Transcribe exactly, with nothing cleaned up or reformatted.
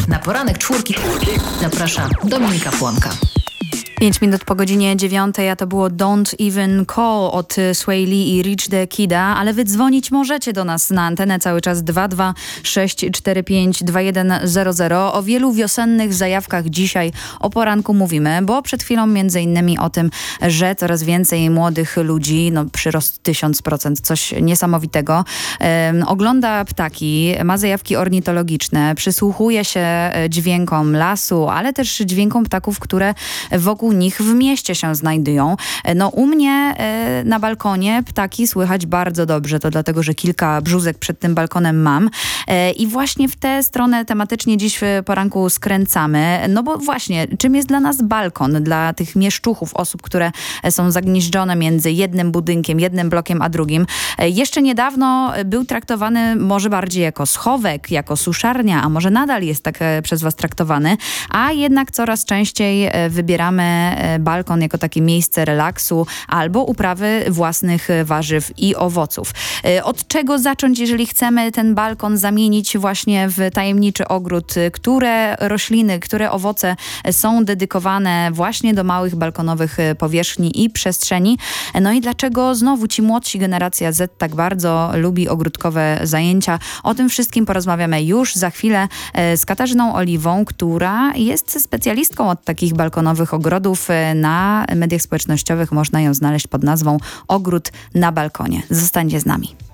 Na poranek czwórki zaprasza Dominika Płonka. Pięć minut po godzinie dziewiątej, a to było Don't Even Call od Sway Lee i Rich the Kida, ale wy dzwonić możecie do nas na antenę cały czas dwa dwa sześć cztery pięć dwa jeden zero zero. O wielu wiosennych zajawkach dzisiaj o poranku mówimy, bo przed chwilą między innymi o tym, że coraz więcej młodych ludzi, no przyrost tysiąc procent, coś niesamowitego, um, ogląda ptaki, ma zajawki ornitologiczne, przysłuchuje się dźwiękom lasu, ale też dźwiękom ptaków, które wokół nich w mieście się znajdują. No u mnie e, na balkonie ptaki słychać bardzo dobrze. To dlatego, że kilka brzózek przed tym balkonem mam. E, I właśnie w tę stronę tematycznie dziś w poranku skręcamy. No bo właśnie, czym jest dla nas balkon? Dla tych mieszczuchów, osób, które są zagnieżdżone między jednym budynkiem, jednym blokiem, a drugim. E, jeszcze niedawno był traktowany może bardziej jako schowek, jako suszarnia, a może nadal jest tak e, przez was traktowany, a jednak coraz częściej e, wybieramy balkon jako takie miejsce relaksu albo uprawy własnych warzyw i owoców. Od czego zacząć, jeżeli chcemy ten balkon zamienić właśnie w tajemniczy ogród? Które rośliny, które owoce są dedykowane właśnie do małych balkonowych powierzchni i przestrzeni? No i dlaczego znowu ci młodsi, generacja Z, tak bardzo lubi ogródkowe zajęcia? O tym wszystkim porozmawiamy już za chwilę z Katarzyną Oliwą, która jest specjalistką od takich balkonowych ogrodów. Na mediach społecznościowych można ją znaleźć pod nazwą Ogród na balkonie. Zostańcie z nami.